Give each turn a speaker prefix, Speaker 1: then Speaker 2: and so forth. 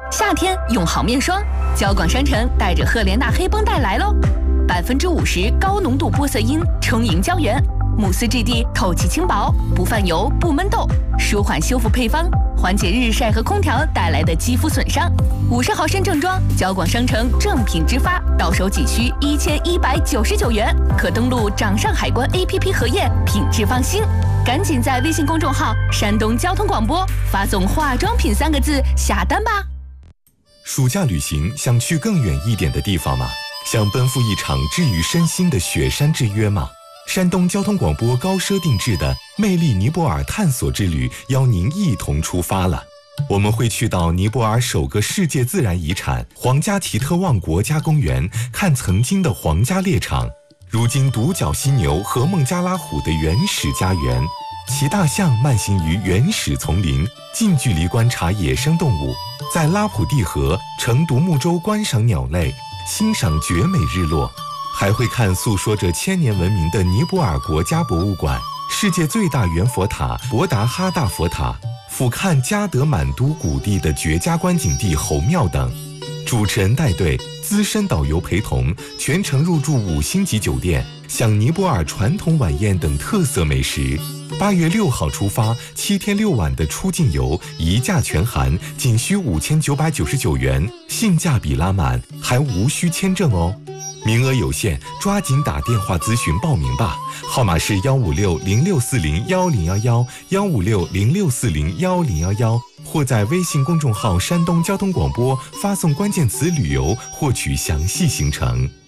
Speaker 1: 夏天用好面霜，交广商城带着赫莲娜黑绷带来喽，50%高浓度玻色因充盈胶原，慕斯质地透气轻薄，不泛油不闷痘，舒缓修复配方，缓解日晒和空调带来的肌肤损伤。50毫升正装，交广商城正品直发，到手仅需1199元，可登录掌上海关 APP 核验，品质放心。赶紧在微信公众号“山东交通广播”发送“化妆品”3个字下单吧。
Speaker 2: 暑假旅行想去更远一点的地方吗？想奔赴一场治愈身心的雪山之约吗？山东交通广播高奢定制的魅力尼泊尔探索之旅邀您一同出发了。我们会去到尼泊尔首个世界自然遗产皇家提特旺国家公园，看曾经的皇家猎场，如今独角犀牛和孟加拉虎的原始家园，骑大象慢行于原始丛林，近距离观察野生动物，在拉普蒂河乘独木舟观赏鸟类，欣赏绝美日落，还会看诉说着千年文明的尼泊尔国家博物馆，世界最大圆佛塔博达哈大佛塔，俯瞰加德满都谷地的绝佳观景地侯庙等。主持人带队，资深导游陪同，全程入住5星级酒店，享尼泊尔传统晚宴等特色美食。8月6号出发，7天6晚的出境游，一价全含，仅需5999元，性价比拉满，还无需签证哦。名额有限，抓紧打电话咨询报名吧，号码是15606401011，15606401011，或在微信公众号山东交通广播发送关键词旅游获取详细行程。